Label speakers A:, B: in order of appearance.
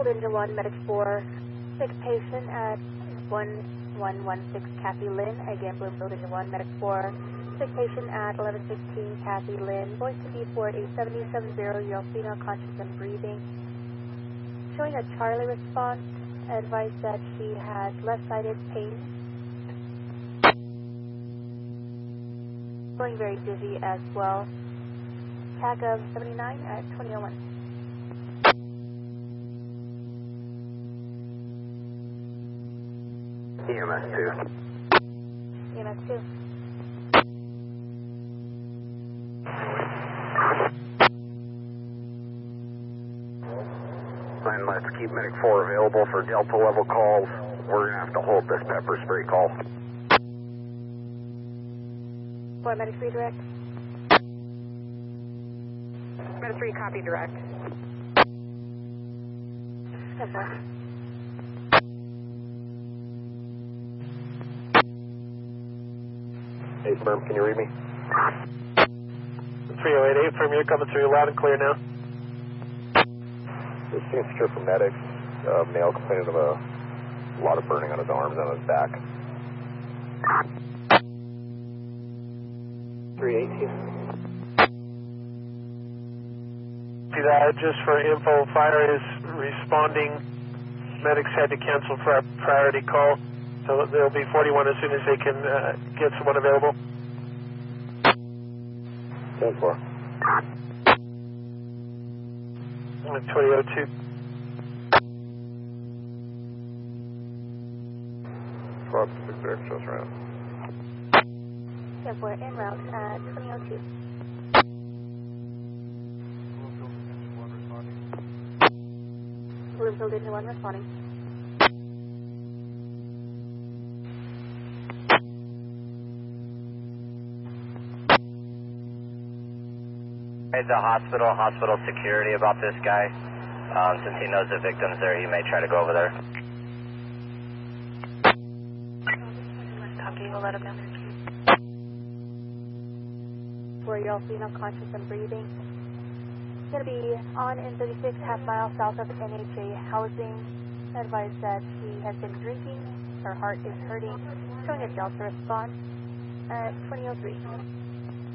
A: Bloomfield Engine 1, medic 4, sick patient at 1116 Kathy Lynn. Again, Bloomfield Engine 1, medic 4, sick patient at 1116 Kathy Lynn. Voice to B4 at 87070, you're female conscious and breathing. Showing a Charlie response, advice that she has left-sided pain. Going very dizzy as well. Tag of 79 at 2001.
B: EMS 2.
A: EMS 2.
B: And let's keep medic 4 available for Delta level calls. We're going to have to hold this pepper spray call.
A: 4 medic 3 direct.
C: Medic 3 copy direct.
A: 10-4.
B: Hey, Firm, can you read me?
D: 3088, Firm, you're coming through loud and clear now.
B: This seems secure from medics. Male complaining of a lot of burning on his arms and on his back.
D: 318. See that, just for info, fire is responding. Medics had to cancel for a priority call, so there'll be 41 as soon as they can get someone available.
B: 10-4.
D: 2002.
B: 12, 6 there, just around.
A: 10-4 en route at 2002. Bloomfield Engine 1 responding.
E: The hospital security about this guy. Since he knows the victim's there, he may try to go over there.
A: Copy, we'll let him know. Where you're all female conscious and breathing. It's going to be on N36, half mile south of NHA housing. Advised that she has been drinking, her heart is hurting, showing a Delta response at 2003.